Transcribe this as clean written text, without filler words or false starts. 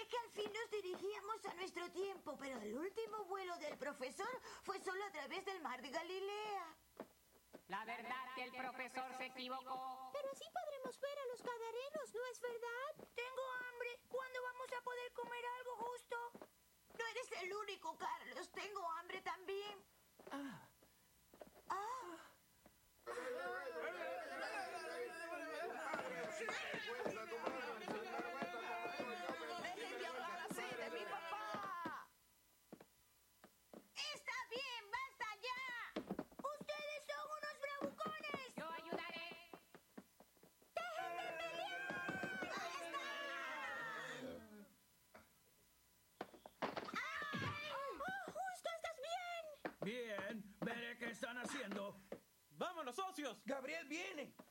Pensé que al fin nos dirigíamos a nuestro tiempo, pero el último vuelo del profesor fue solo a través del mar de Galilea. La verdad que el profesor se equivocó. Pero así podremos ver a los gadarenos, ¿no es verdad? Tengo hambre. ¿Cuándo vamos a poder comer algo justo? No eres el único, Carlos. Tengo hambre también. ¡Dejen de hablar así de mi papá! ¡Está bien! ¡Basta ya! ¡Ustedes son unos bravucones! Yo ayudaré. ¡Justo, estás bien! Bien, veré qué están haciendo. ¡Vámonos, socios! ¡Gabriel viene!